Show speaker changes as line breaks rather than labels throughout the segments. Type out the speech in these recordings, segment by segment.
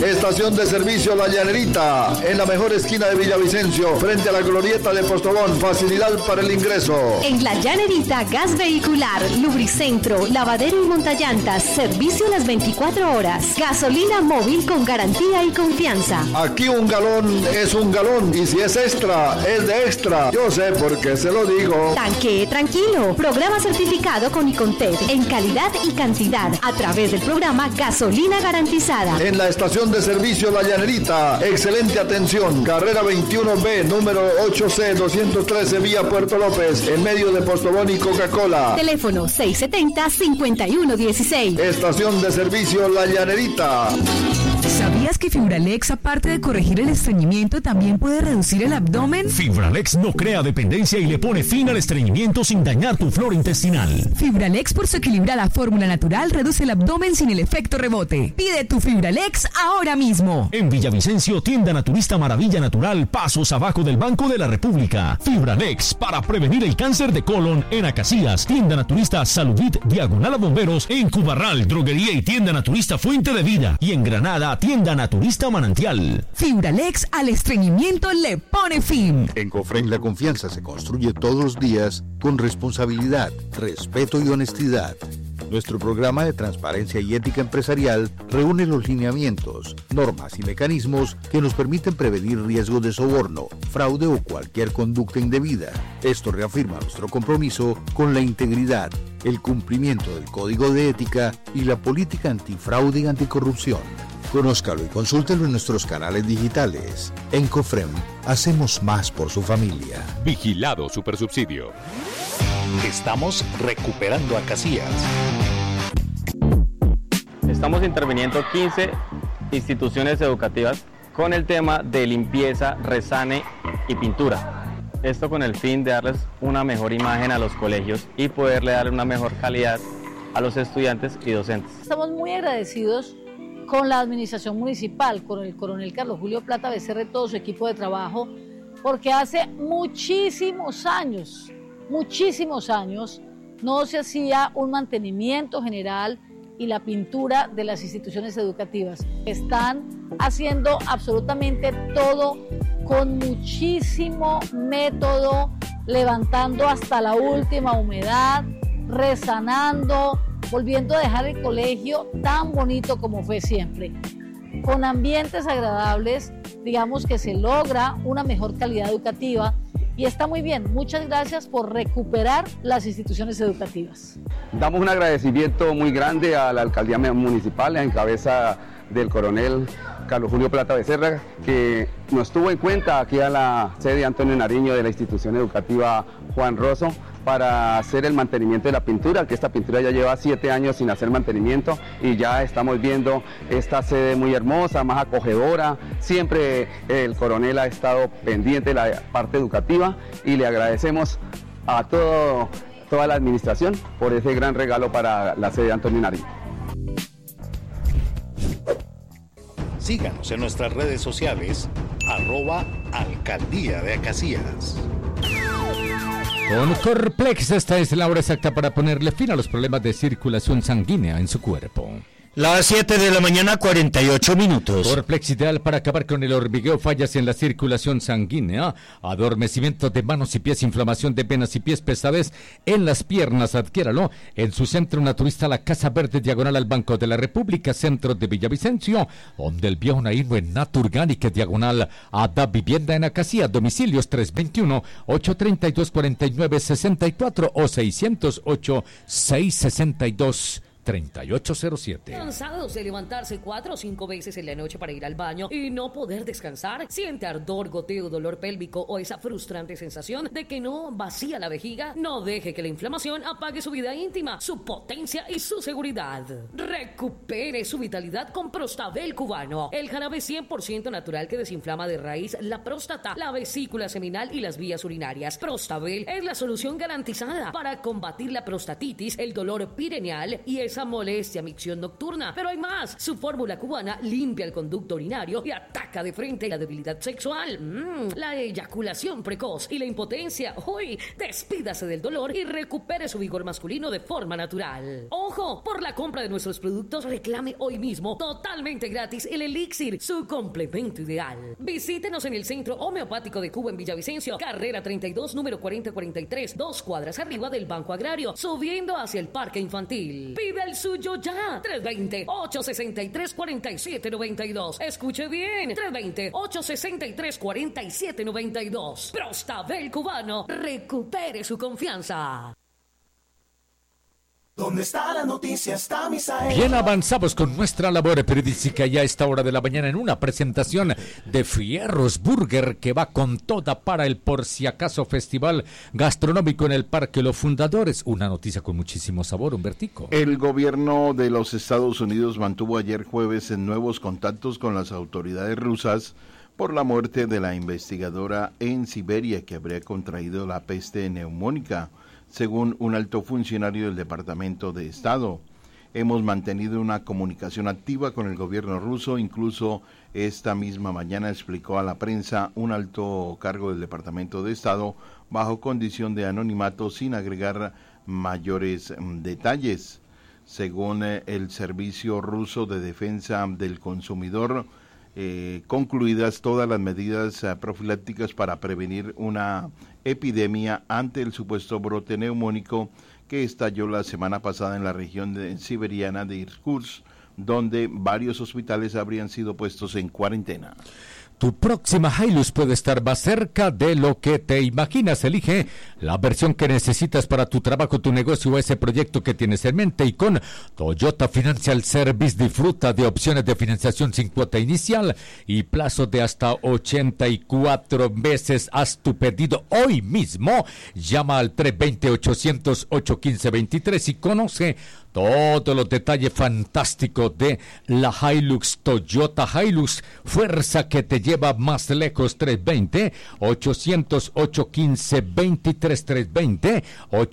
Estación de servicio La Llanerita, en la mejor esquina de Villavicencio, frente a la glorieta de Postobón. Facilidad para el ingreso.
En La Llanerita, gas vehicular, lubricentro, lavadero y montallantas, servicio las 24 horas. Gasolina móvil con garantía y confianza.
Aquí un galón es un galón, y si es extra, es de extra. Yo sé por qué se lo digo.
Tanque tranquilo. Programa certificado con Icontec en calidad y cantidad a través del programa Gasolina Garantizada.
En la estación de servicio La Llanerita, excelente atención. Carrera 21B, número 8C213, vía Puerto López, en medio de Postobón y Coca-Cola.
Teléfono 670-5116.
Estación de servicio La Llanerita.
¿Sabías que Fibralex, aparte de corregir el estreñimiento, también puede reducir el abdomen?
Fibralex no crea dependencia y le pone fin al estreñimiento sin dañar tu flora intestinal.
Fibralex, por su equilibrada fórmula natural, reduce el abdomen sin el efecto rebote. Pide tu Fibralex ahora mismo.
En Villavicencio, tienda naturista Maravilla Natural, pasos abajo del Banco de la República. Fibralex, para prevenir el cáncer de colon en Acacías. Tienda naturista Saludit, diagonal a Bomberos, en Cubarral, droguería y tienda naturista Fuente de Vida. Y en Granada, tienda naturista Manantial.
Fibralex al estreñimiento le pone fin.
En Cofren la confianza se construye todos los días con responsabilidad, respeto y honestidad. Nuestro programa de transparencia y ética empresarial reúne los lineamientos, normas y mecanismos que nos permiten prevenir riesgos de soborno, fraude o cualquier conducta indebida. Esto reafirma nuestro compromiso con la integridad, el cumplimiento del Código de Ética y la política antifraude y anticorrupción. Conózcalo y consúltelo en nuestros canales digitales. En Cofrem, hacemos más por su familia.
Vigilado Supersubsidio. Estamos recuperando a Casillas.
Estamos interviniendo 15 instituciones educativas con el tema de limpieza, resane y pintura. Esto con el fin de darles una mejor imagen a los colegios y poderle dar una mejor calidad a los estudiantes y docentes.
Estamos muy agradecidos con la administración municipal, con el coronel Carlos Julio Plata Becerra y todo su equipo de trabajo, porque hace muchísimos años no se hacía un mantenimiento general y la pintura de las instituciones educativas. Están haciendo absolutamente todo con muchísimo método, levantando hasta la última humedad, resanando, volviendo a dejar el colegio tan bonito como fue siempre. Con ambientes agradables, digamos que se logra una mejor calidad educativa y está muy bien. Muchas gracias por recuperar las instituciones educativas.
Damos un agradecimiento muy grande a la alcaldía municipal en cabeza del coronel Carlos Julio Plata Becerra, que nos tuvo en cuenta aquí a la sede Antonio Nariño de la institución educativa Juan Rosso para hacer el mantenimiento de la pintura, que esta pintura ya lleva 7 años sin hacer mantenimiento y ya estamos viendo esta sede muy hermosa, más acogedora. Siempre el coronel ha estado pendiente de la parte educativa y le agradecemos a toda la administración por ese gran regalo para la sede Antonio Nariño.
Síganos en nuestras redes sociales, @Alcaldía de Acacías.
Con Corplex, esta es la hora exacta para ponerle fin a los problemas de circulación sanguínea en su cuerpo.
Las 7 de la mañana, 48 minutos.
Corplex, ideal para acabar con el hormigueo, fallas en la circulación sanguínea, adormecimiento de manos y pies, inflamación de venas y pies, pesadez en las piernas. Adquiéralo en su centro naturista La Casa Verde, diagonal al Banco de la República, centro de Villavicencio, donde el viejo Naino en Naturgánica, diagonal a Da Vivienda en Acacías. Domicilios 321-832-4964 o 608-662-3807.
¿Cansados de levantarse 4 o 5 veces en la noche para ir al baño y no poder descansar? ¿Siente ardor, goteo, dolor pélvico o esa frustrante sensación de que no vacía la vejiga? No deje que la inflamación apague su vida íntima, su potencia y su seguridad. Recupere su vitalidad con Prostabel cubano, el jarabe 100% natural que desinflama de raíz la próstata, la vesícula seminal y las vías urinarias. Prostabel es la solución garantizada para combatir la prostatitis, el dolor pireneal y el esa molestia, micción nocturna. Pero hay más. Su fórmula cubana limpia el conducto urinario y ataca de frente la debilidad sexual, la eyaculación precoz y la impotencia. Uy, despídase del dolor y recupere su vigor masculino de forma natural. Ojo, por la compra de nuestros productos reclame hoy mismo totalmente gratis el elixir, su complemento ideal. Visítenos en el Centro Homeopático de Cuba en Villavicencio, carrera 32, número 4043, 2 cuadras arriba del Banco Agrario, subiendo hacia el Parque Infantil. Pide el suyo ya. 320-863-4792. Escuche bien. 320-863-4792. Prostabel Cubano. Recupere su confianza.
¿Dónde está la noticia? Está Misael.
Bien, avanzamos con nuestra labor periodística ya a esta hora de la mañana en una presentación de Fierros Burger que va con toda para el Por Si Acaso Festival Gastronómico en el Parque Los Fundadores. Una noticia con muchísimo sabor, Humbertico.
El gobierno de los Estados Unidos mantuvo ayer jueves en nuevos contactos con las autoridades rusas por la muerte de la investigadora en Siberia que habría contraído la peste neumónica, según un alto funcionario del Departamento de Estado. Hemos mantenido una comunicación activa con el gobierno ruso, incluso esta misma mañana explicó a la prensa un alto cargo del Departamento de Estado bajo condición de anonimato sin agregar mayores detalles. Según el Servicio Ruso de Defensa del Consumidor, concluidas todas las medidas profilácticas para prevenir una epidemia ante el supuesto brote neumónico que estalló la semana pasada en la región siberiana de Irkutsk, donde varios hospitales habrían sido puestos en cuarentena.
Tu próxima Hilux puede estar más cerca de lo que te imaginas. Elige la versión que necesitas para tu trabajo, tu negocio o ese proyecto que tienes en mente. Y con Toyota Financial Service disfruta de opciones de financiación sin cuota inicial y plazo de hasta 84 meses. Haz tu pedido hoy mismo. Llama al 320-800-815-23 y conoce todos los detalles fantásticos de la Hilux. Toyota Hilux, fuerza que te lleva más lejos. 320-800-815-23,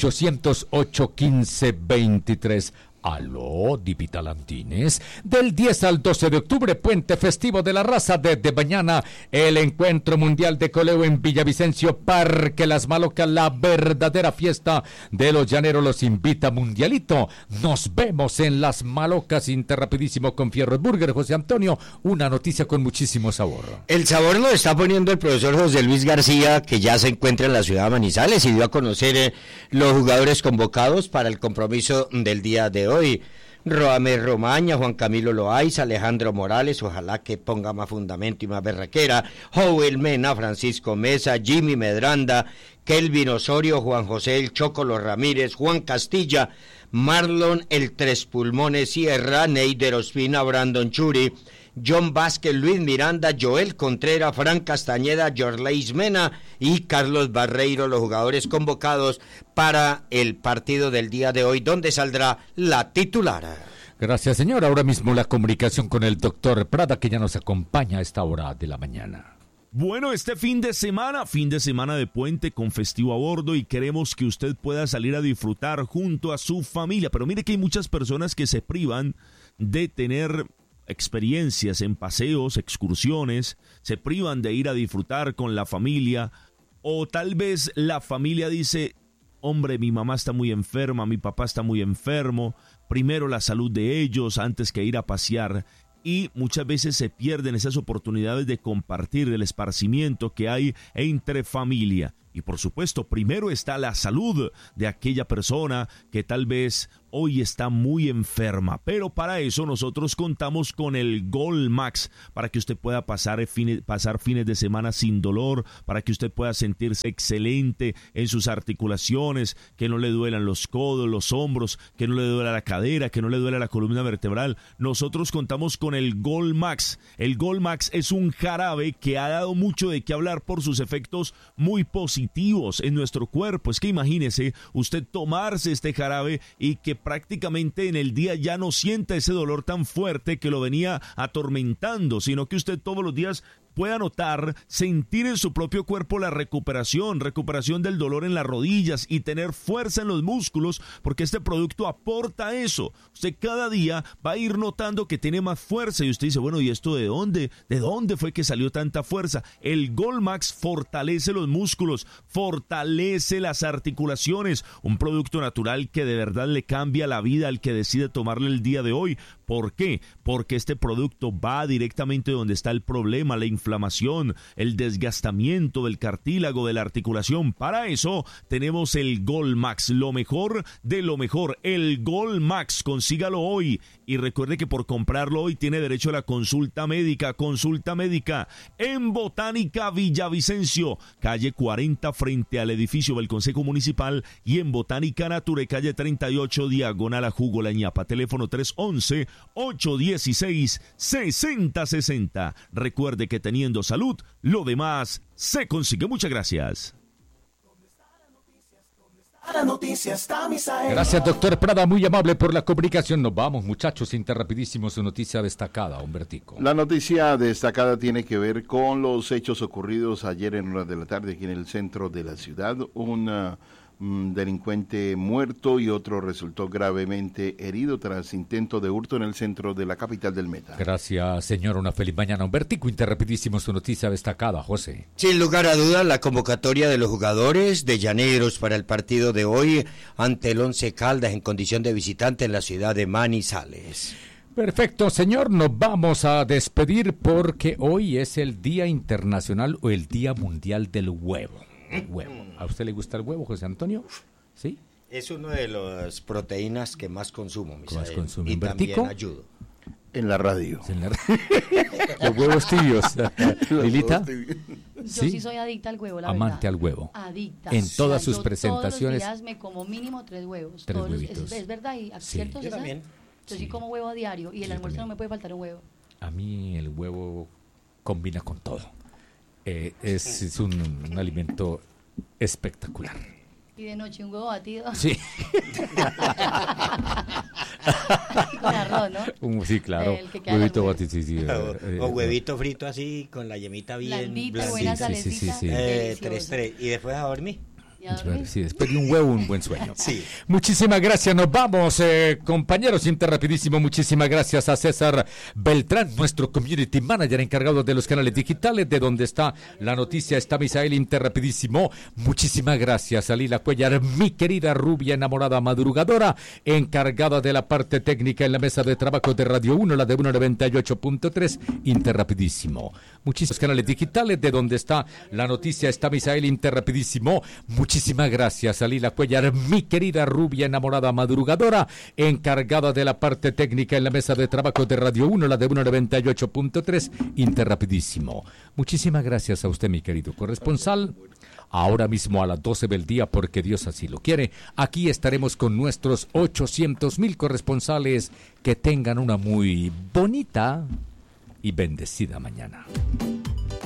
320-800-815-23. Aló, Divitalantines. Del 10 al 12 de octubre, Puente Festivo de la Raza. Desde mañana, el Encuentro Mundial de Coleo en Villavicencio, Parque Las Malocas, la verdadera fiesta de los llaneros los invita Mundialito. Nos vemos en Las Malocas. Interrapidísimo con Fierros Burger. José Antonio, una noticia con muchísimo sabor.
El sabor lo está poniendo el profesor José Luis García, que ya se encuentra en la ciudad de Manizales y dio a conocer los jugadores convocados para el compromiso del día de hoy. Roamé Romaña, Juan Camilo Loaiza, Alejandro Morales, ojalá que ponga más fundamento y más berraquera, Joel Mena, Francisco Mesa, Jimmy Medranda, Kelvin Osorio, Juan José El Chocolo Ramírez, Juan Castilla, Marlon El Tres Pulmones Sierra, Neider Ospina, Brandon Churi, John Vázquez, Luis Miranda, Joel Contreras, Fran Castañeda, Jorleis Mena y Carlos Barreiro, los jugadores convocados para el partido del día de hoy, donde saldrá la titular.
Gracias, señor. Ahora mismo la comunicación con el doctor Prada, que ya nos acompaña a esta hora de la mañana.
Bueno, este fin de semana de puente con festivo a bordo y queremos que usted pueda salir a disfrutar junto a su familia. Pero mire que hay muchas personas que se privan de tener experiencias en paseos, excursiones, se privan de ir a disfrutar con la familia, o tal vez la familia dice, hombre, mi mamá está muy enferma, mi papá está muy enfermo, primero la salud de ellos antes que ir a pasear, y muchas veces se pierden esas oportunidades de compartir, del esparcimiento que hay entre familia. Y por supuesto, primero está la salud de aquella persona que tal vez hoy está muy enferma, pero para eso nosotros contamos con el Gold Max, para que usted pueda pasar fines de semana sin dolor, para que usted pueda sentirse excelente en sus articulaciones, que no le duelan los codos, los hombros, que no le duela la cadera, que no le duela la columna vertebral. Nosotros contamos con el Gold Max. El Gold Max es un jarabe que ha dado mucho de qué hablar por sus efectos muy positivos en nuestro cuerpo. Es que imagínese usted tomarse este jarabe y que prácticamente en el día ya no sienta ese dolor tan fuerte que lo venía atormentando, sino que usted todos los días pueda notar, sentir en su propio cuerpo la recuperación del dolor en las rodillas y tener fuerza en los músculos, porque este producto aporta eso. Usted cada día va a ir notando que tiene más fuerza y usted dice, bueno, ¿y esto de dónde? ¿De dónde fue que salió tanta fuerza? El Goldmax fortalece los músculos, fortalece las articulaciones, un producto natural que de verdad le cambia la vida al que decide tomarle el día de hoy. ¿Por qué? Porque este producto va directamente donde está el problema, la inflamación, el desgastamiento del cartílago, de la articulación. Para eso tenemos el Goldmax, lo mejor de lo mejor, el Goldmax. Consígalo hoy y recuerde que por comprarlo hoy tiene derecho a la consulta médica en Botánica Villavicencio, calle 40 frente al edificio del Consejo Municipal, y en Botánica Nature, calle 38 diagonal a Jugo La Ñapa, teléfono 311-816-6060. Recuerde que teniendo salud, lo demás se consigue. Muchas gracias.
La noticia está, Misael.
Gracias, doctor Prada, muy amable por la comunicación. Nos vamos, muchachos, interrapidísimo, su noticia destacada, Humbertico.
La noticia destacada tiene que ver con los hechos ocurridos ayer en horas de la tarde aquí en el centro de la ciudad. Un delincuente muerto y otro resultó gravemente herido tras intento de hurto en el centro de la capital del Meta.
Gracias, señor. Una feliz mañana, Humbertico. Interrapidísimo, su noticia destacada, José.
Sin lugar a dudas, la convocatoria de los jugadores de Llaneros para el partido de hoy ante el Once Caldas en condición de visitante en la ciudad de Manizales.
Perfecto, señor. Nos vamos a despedir porque hoy es el Día Internacional o el Día Mundial del Huevo. Huevo. ¿A usted le gusta el huevo, José Antonio? ¿Sí?
Es una de las proteínas que más consumo,
Más consumo.
Y
¿Invertico?
también ayudo.
En la radio.
Los huevos tibios. ¿Lilita?
Yo sí soy adicta al huevo, la
Amante
verdad.
al huevo.
Adicta.
En todas sus presentaciones.
Todos los días me como mínimo 3 huevos.
3 huevitos.
Es verdad, y
Sí.
¿cierto?
Yo también.
Yo sí como huevo a diario y el almuerzo no me puede faltar un huevo.
A mí el huevo combina con todo. Es un alimento espectacular.
Y de noche un huevo batido.
Sí.
Con arroz, ¿no?
Sí, claro.
El que queda
Huevito
en el
batido, sí.
O huevito frito así, con la yemita bien
blandita, buena salecita.
Sí.
3-3. Y después a dormir.
Sí, después de un huevo, un buen sueño.
Sí.
Muchísimas gracias, nos vamos, compañeros, interrapidísimo. Muchísimas gracias a César Beltrán, nuestro community manager encargado de los canales digitales, de donde está la noticia, está Misael, interrapidísimo. Muchísimas gracias a Lila Cuellar, mi querida rubia enamorada madrugadora, encargada de la parte técnica en la mesa de trabajo de Radio 1, la de 198.3, interrapidísimo. Muchísimos canales digitales, de donde está la noticia, está Misael, interrapidísimo. Muchísimas gracias a Lila Cuellar, mi querida rubia enamorada madrugadora, encargada de la parte técnica en la mesa de trabajo de Radio 1, la de 198.3, interrapidísimo. Muchísimas gracias a usted, mi querido corresponsal. Ahora mismo a las 12 del día, porque Dios así lo quiere, aquí estaremos con nuestros 800,000 corresponsales. Que tengan una muy bonita y bendecida mañana.